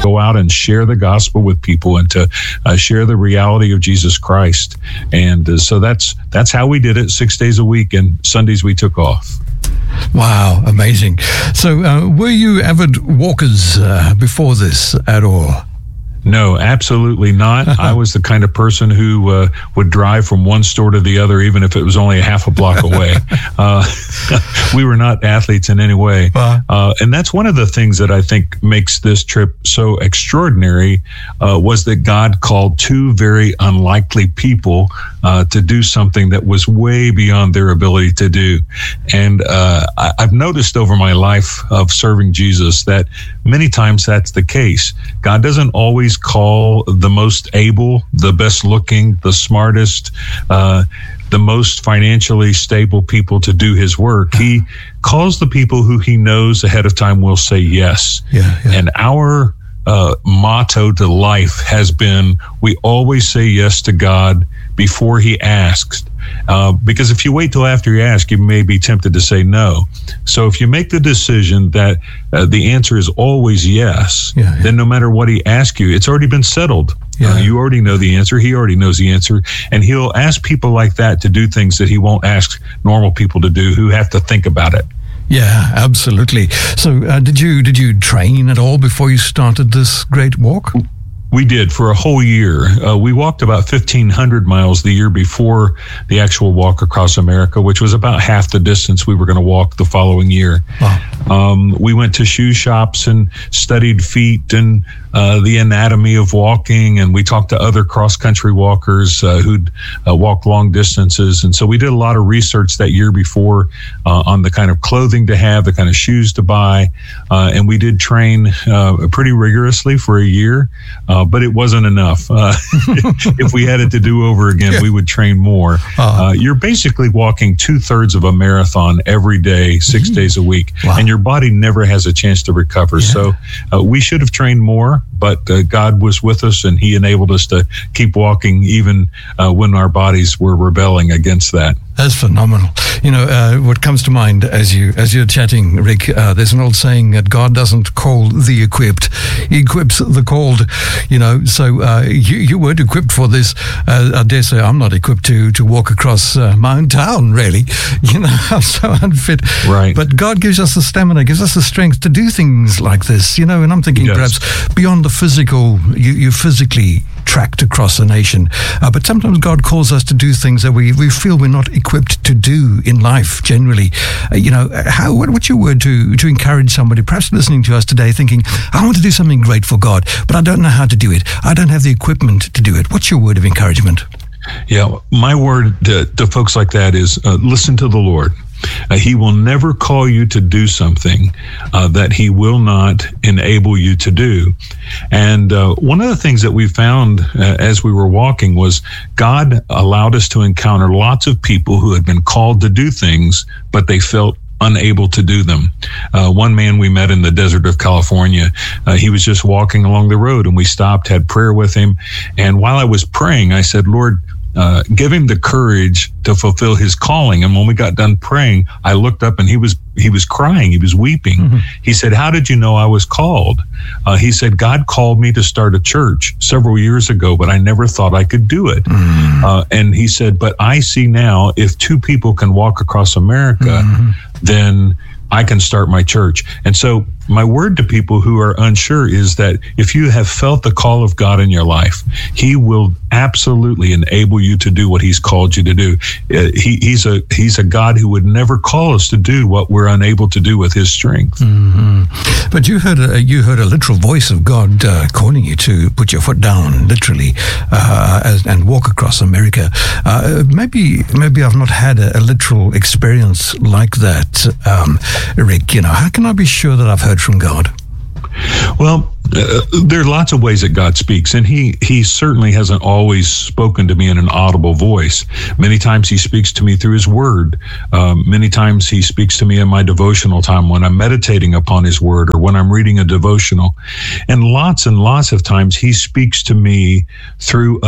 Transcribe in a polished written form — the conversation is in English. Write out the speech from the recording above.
go out and share the gospel with people and to share the reality of Jesus Christ. And so that's how we did it, 6 days a week, and Sundays we took off. Wow, amazing. So were you avid walkers before this at all? No, absolutely not. I was the kind of person who would drive from one store to the other, even if it was only a half a block away. We were not athletes in any way. And that's one of the things that I think makes this trip so extraordinary, was that God called two very unlikely people to do something that was way beyond their ability to do. And I've noticed over my life of serving Jesus that many times that's the case. God doesn't always call the most able, the best looking, the smartest, the most financially stable people to do his work. He calls the people who he knows ahead of time will say yes. And our motto to life has been, we always say yes to God before he asks. Because if you wait till after you ask, you may be tempted to say no. So if you make the decision that the answer is always yes, then no matter what he asks you, it's already been settled. You already know the answer. He already knows the answer. And he'll ask people like that to do things that he won't ask normal people to do who have to think about it. Yeah, absolutely. So did you train at all before you started this great walk? We did for a whole year. We walked about 1,500 miles the year before the actual walk across America, which was about half the distance we were going to walk the following year. We went to shoe shops and studied feet and the anatomy of walking, and we talked to other cross-country walkers who'd walked long distances. And so we did a lot of research that year before on the kind of clothing to have, the kind of shoes to buy, and we did train pretty rigorously for a year. But it wasn't enough. If we had it to do over again, we would train more. You're basically walking 2/3 of a marathon every day, 6 days a week, and your body never has a chance to recover. So we should have trained more, but God was with us, and he enabled us to keep walking even when our bodies were rebelling against that. That's phenomenal. You know, what comes to mind as you're chatting, Rick, there's an old saying that God doesn't call the equipped, he equips the called. You know, so you weren't equipped for this. I dare say I'm not equipped to walk across my own town, really. You know, I'm so unfit. Right. But God gives us the stamina, gives us the strength to do things like this, you know, and I'm thinking perhaps beyond the physical, you physically tracked across a nation. But sometimes God calls us to do things that we feel we're not equipped to do in life generally. You know, what's your word to encourage somebody perhaps listening to us today thinking, I want to do something great for God, but I don't know how to do it. I don't have the equipment to do it. What's your word of encouragement? Yeah, my word to folks like that is listen to the Lord. He will never call you to do something that he will not enable you to do. And one of the things that we found as we were walking was God allowed us to encounter lots of people who had been called to do things, but they felt unable to do them. One man we met in the desert of California, he was just walking along the road, and we stopped, had prayer with him. And while I was praying, I said, Lord, give him the courage to fulfill his calling. And when we got done praying, I looked up and he was crying. He was weeping. Mm-hmm. He said, how did you know I was called? He said, God called me to start a church several years ago, but I never thought I could do it. Mm-hmm. And he said, but I see now if two people can walk across America, then I can start my church. And so my word to people who are unsure is that if you have felt the call of God in your life, he will absolutely enable you to do what he's called you to do. He's a God who would never call us to do what we're unable to do with his strength. Mm-hmm. But you heard a literal voice of God calling you to put your foot down, literally, and walk across America. Maybe I've not had a literal experience like that, Rick. You know, how can I be sure that I've heard from God? Well, there are lots of ways that God speaks, and he certainly hasn't always spoken to me in an audible voice. Many times he speaks to me through his word. Many times he speaks to me in my devotional time when I'm meditating upon his word or when I'm reading a devotional. And lots of times he speaks to me through